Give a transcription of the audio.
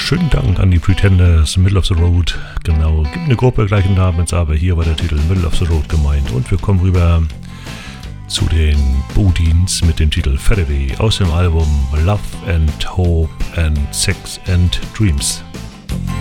Schönen Dank an die Pretenders, Middle of the Road. Genau, gibt eine Gruppe gleichen Namens, aber hier war der Titel Middle of the Road gemeint. Und wir kommen rüber zu den Bodins mit dem Titel Faraday aus dem Album Love and Hope and Sex and Dreams.